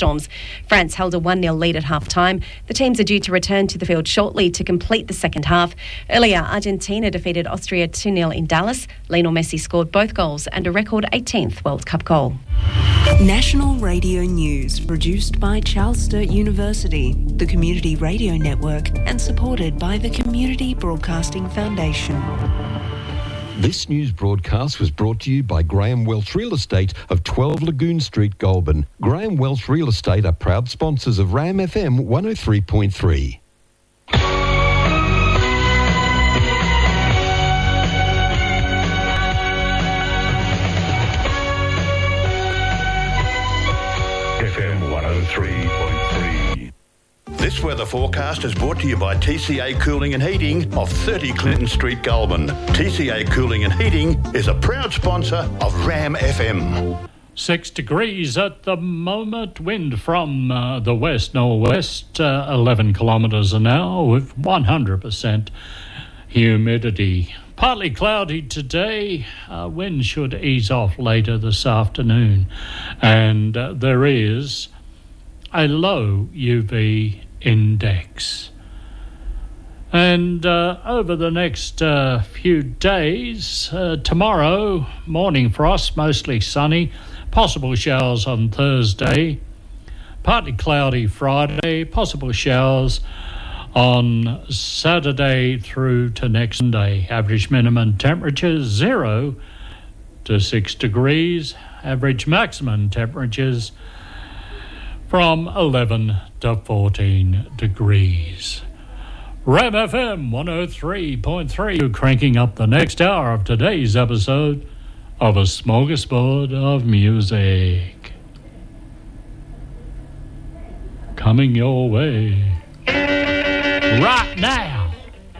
thunderstorms. France held a 1-0 lead at half-time. The teams are due to return to the field shortly to complete the second half. Earlier, Argentina defeated Austria 2-0 in Dallas. Lionel Messi scored both goals and a record 18th World Cup goal. National Radio News, produced by Charles Sturt University, the Community Radio Network, and supported by the Community Broadcasting Foundation. This news broadcast was brought to you by Graham Welsh Real Estate of 12 Lagoon Street, Goulburn. Graham Welsh Real Estate are proud sponsors of RAM FM 103.3. FM 103.3. This weather forecast is brought to you by TCA Cooling and Heating of 30 Clinton Street, Goulburn. TCA Cooling and Heating is a proud sponsor of RAM FM. 6 degrees at the moment, wind from the west-northwest, 11 kilometres an hour with 100% humidity. Partly cloudy today, wind should ease off later this afternoon, and there is a low UV index. And over the next few days, tomorrow, morning frost, mostly sunny, possible showers on Thursday, partly cloudy Friday, possible showers on Saturday through to next Sunday. Average minimum temperatures 0 to 6 degrees. Average maximum temperatures from 11 to 14 degrees. RAM FM 103.3, cranking up the next hour of today's episode of A Smorgasbord of Music. Coming your way right now.